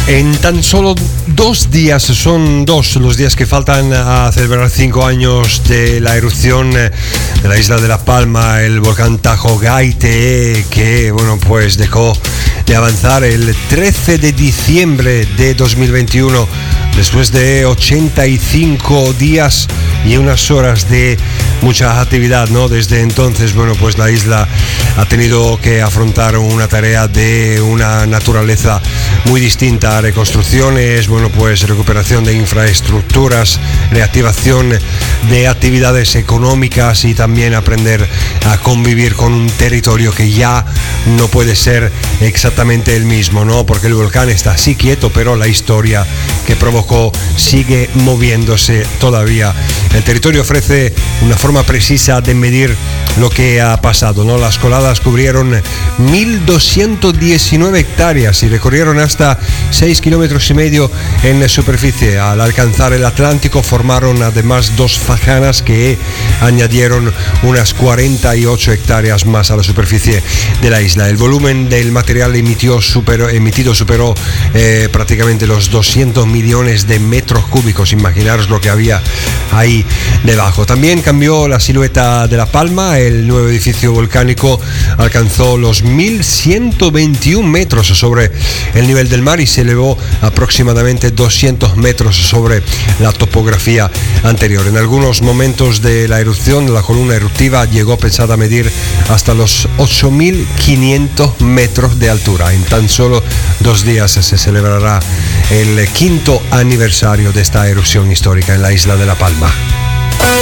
En tan solo 2 días, son 2 los días que faltan a celebrar 5 años de la erupción de la isla de La Palma, el volcán Tajo Gayte, que pues dejó de avanzar el 13 de diciembre de 2021, después de 85 días y unas horas de mucha actividad, ¿no? Desde entonces, pues la isla ha tenido que afrontar una tarea de una naturaleza muy distinta: reconstrucciones, pues recuperación de infraestructuras, reactivación de actividades económicas y también aprender a convivir con un territorio que ya no puede ser exactamente el mismo, ¿no? Porque el volcán está así quieto, pero la historia que provocó sigue moviéndose todavía. El territorio ofrece una forma precisa de medir lo que ha pasado, ¿no? Las coladas cubrieron 1.219 hectáreas y recorrieron hasta 6,5 kilómetros en superficie. Al alcanzar el Atlántico formaron además 2 fajanas que añadieron unas 48 hectáreas más a la superficie de la isla. El volumen del material emitido superó prácticamente los 200 millones de metros cúbicos. Imaginaros lo que había ahí debajo. También cambió la silueta de La Palma. El nuevo edificio volcánico alcanzó los 1.121 metros sobre el nivel del mar y se elevó aproximadamente 200 metros sobre la topografía anterior. En algunos momentos de la erupción, la columna eruptiva llegó pensada a medir hasta los 8.500 metros de altura. En tan solo 2 días se celebrará el 5º aniversario de esta erupción histórica en la isla de La Palma.